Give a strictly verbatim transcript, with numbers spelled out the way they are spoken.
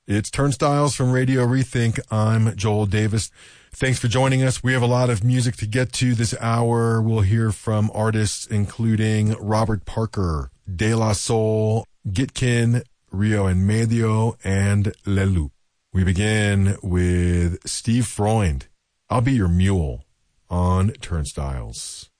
It's Turnstiles from Radio Rethink. I'm Joel Davis. Thanks for joining us. We have a lot of music to get to this hour. We'll hear from artists including Robert Parker, De La Soul, Gitkin, Rio en Medio, and Lelu. We begin with Steve Freund, I'll Be Your Mule, on Turnstiles.